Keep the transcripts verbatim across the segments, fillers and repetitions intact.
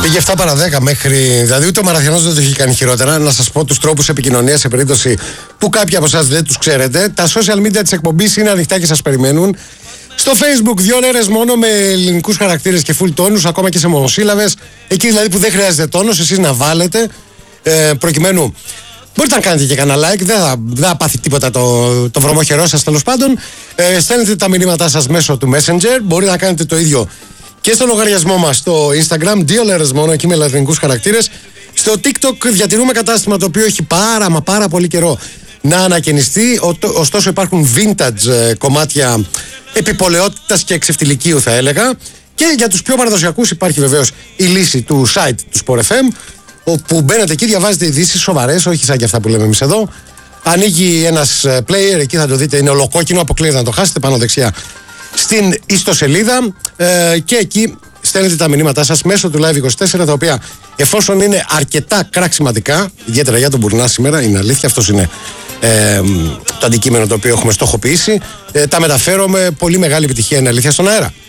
Πήγε εφτά παρά δέκα μέχρι. Δηλαδή, ούτε ο Μαραθιανός δεν το έχει κάνει χειρότερα. Να σας πω τους τρόπους επικοινωνίας σε περίπτωση που κάποιοι από εσάς δεν τους ξέρετε. Τα social media της εκπομπής είναι ανοιχτά και σας περιμένουν. Στο Facebook, δύο λέρες μόνο με ελληνικούς χαρακτήρες και full τόνους, ακόμα και σε μονοσύλλαβες. Εκεί δηλαδή που δεν χρειάζεται τόνος, εσείς να βάλετε ε, προκειμένου. Μπορείτε να κάνετε και κανένα like, δεν θα, δεν θα πάθει τίποτα το, το βρωμόχερό σας τέλος πάντων. Ε, στέλνετε τα μηνύματά σας μέσω του Messenger. Μπορείτε να κάνετε το ίδιο και στο λογαριασμό μας στο Instagram, δύο λέρες μόνο, εκεί με λατινικούς χαρακτήρες. Στο TikTok διατηρούμε κατάστημα το οποίο έχει πάρα μα πάρα πολύ καιρό να ανακαινιστεί. Ωστόσο υπάρχουν vintage ε, κομμάτια επιπολαιότητας και εξευτιλικίου, θα έλεγα. Και για τους πιο παραδοσιακούς υπάρχει βεβαίως η λύση του site του Sport εφ εμ, όπου μπαίνετε εκεί, διαβάζετε ειδήσεις σοβαρές, όχι σαν και αυτά που λέμε εμείς εδώ. Ανοίγει ένας player, εκεί θα το δείτε, είναι ολοκόκκινο, αποκλείεται να το χάσετε, πάνω δεξιά στην ιστοσελίδα, ε, και εκεί στέλνετε τα μηνύματά σας μέσω του Live είκοσι τέσσερα, τα οποία εφόσον είναι αρκετά κραξιματικά, ιδιαίτερα για τον Μπουρνά σήμερα, είναι αλήθεια, αυτός είναι ε, το αντικείμενο το οποίο έχουμε στοχοποιήσει, ε, τα μεταφέρω με πολύ μεγάλη επιτυχία, είναι αλήθεια, στον αέρα.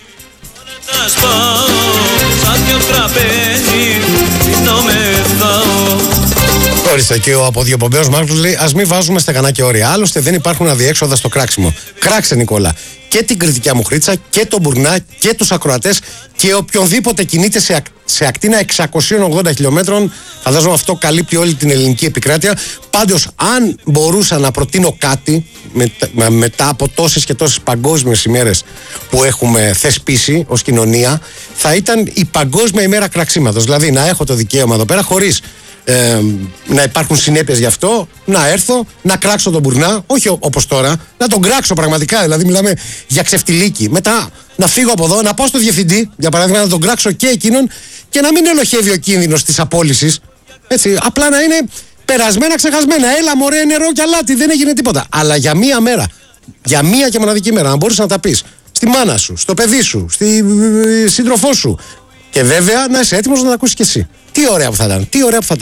Ορίστε, και ο αποδιοπομπαίος Μάρκος λέει: ας μην βάζουμε στεγανά και όρια. Άλλωστε δεν υπάρχουν αδιέξοδα στο κράξιμο. Κράξε, Νικόλα, και την κριτική αμουχρίτσα και τον Μπουρνά και τους ακροατές και οποιονδήποτε κινείται σε, σε ακτίνα εξακόσια ογδόντα χιλιόμετρων. Φαντάζομαι αυτό καλύπτει όλη την ελληνική επικράτεια. Πάντως, αν μπορούσα να προτείνω κάτι με, με, μετά από τόσες και τόσες παγκόσμιες ημέρες που έχουμε θεσπίσει ως κοινωνία, θα ήταν η Παγκόσμια ημέρα κραξίματος. Δηλαδή να έχω το δικαίωμα εδώ πέρα, χωρίς Ε, να υπάρχουν συνέπειες γι' αυτό, να έρθω, να κράξω τον Μπουρνά, όχι όπως τώρα, να τον κράξω πραγματικά. Δηλαδή, μιλάμε για ξεφτιλίκι. Μετά να φύγω από εδώ, να πάω στο διευθυντή, για παράδειγμα, να τον κράξω και εκείνον, και να μην ελοχεύει ο κίνδυνος της απόλυσης. Έτσι, απλά να είναι περασμένα, ξεχασμένα. Έλα, μωρέ, νερό και αλάτι, δεν έγινε τίποτα. Αλλά για μία μέρα, για μία και μοναδική μέρα, να μπορείς να τα πεις στη μάνα σου, στο παιδί σου, στη σύντροφό σου. Και βέβαια να είσαι έτοιμος να τα ακούσεις κι εσύ. Τι ωραία που θα ήταν, τι ωραία που θα ήταν.